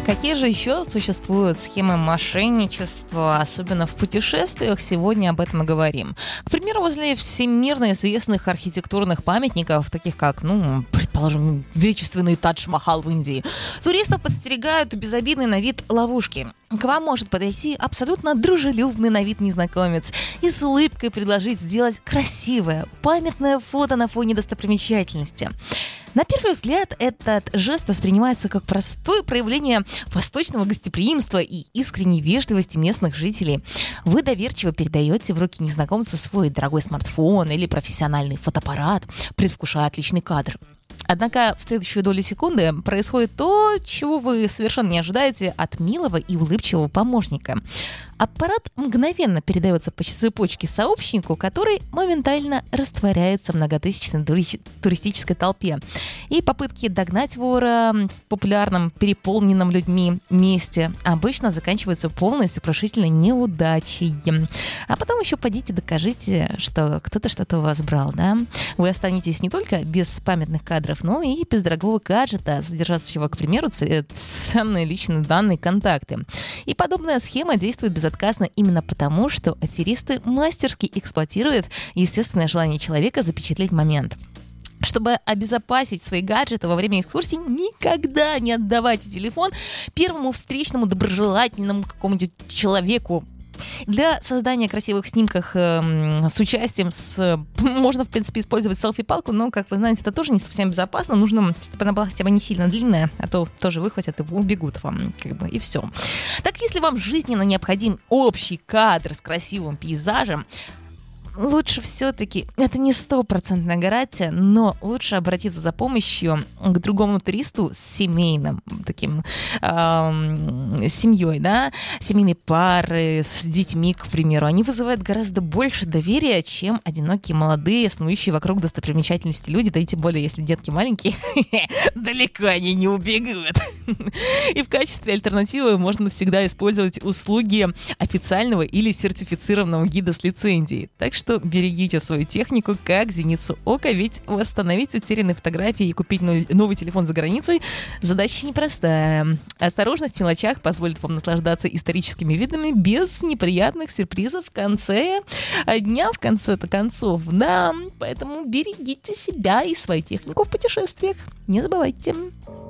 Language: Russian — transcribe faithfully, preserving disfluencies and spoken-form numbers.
Какие же еще существуют схемы мошенничества, особенно в путешествиях? Сегодня об этом и говорим. К примеру, возле всемирно известных архитектурных памятников, таких как, ну, предположим, величественный Тадж-Махал в Индии, туристов подстерегают безобидный на вид ловушки. К вам может подойти абсолютно дружелюбный на вид незнакомец и с улыбкой предложить сделать красивое, памятное фото на фоне достопримечательности. На первый взгляд, этот жест воспринимается как простое проявление восточного гостеприимства и искренней вежливости местных жителей. Вы доверчиво передаете в руки незнакомца свой дорогой смартфон или профессиональный фотоаппарат, предвкушая отличный кадр. Однако в следующую долю секунды происходит то, чего вы совершенно не ожидаете от милого и улыбчивого помощника. Аппарат мгновенно передается по цепочке сообщнику, который моментально растворяется в многотысячной туристической толпе. И попытки догнать вора в популярном, переполненном людьми месте обычно заканчиваются полной сокрушительной неудачей. А потом еще подите докажите, что кто-то что-то у вас брал, да? Вы останетесь не только без памятных кадров, но и без дорогого гаджета, содержащего, к примеру, ценные личные данные, контакты. И подобная схема действует безотказно именно потому, что аферисты мастерски эксплуатируют естественное желание человека запечатлеть момент. Чтобы обезопасить свои гаджеты во время экскурсии, никогда не отдавайте телефон первому встречному доброжелательному какому-нибудь человеку. Для создания красивых снимков э, с участием с, можно, в принципе, использовать селфи-палку, но, как вы знаете, это тоже не совсем безопасно. Нужно, чтобы она была хотя бы не сильно длинная, а то тоже выхватят и убегут вам, как бы, и все. Так, если вам жизненно необходим общий кадр с красивым пейзажем, лучше все-таки, это не стопроцентная гарантия, но лучше обратиться за помощью к другому туристу с семейным таким э, семьей, да, семейные пары с детьми, к примеру. Они вызывают гораздо больше доверия, чем одинокие молодые, снующие вокруг достопримечательности люди, да и тем более, если детки маленькие, далеко они не убегут. И в качестве альтернативы можно всегда использовать услуги официального или сертифицированного гида с лицензией. Так что берегите свою технику как зеницу ока, ведь восстановить утерянные фотографии и купить новый телефон за границей задача непростая. Осторожность в мелочах позволит вам наслаждаться историческими видами без неприятных сюрпризов в конце дня, в конце-то концов. Да, поэтому берегите себя и свою технику в путешествиях. Не забывайте.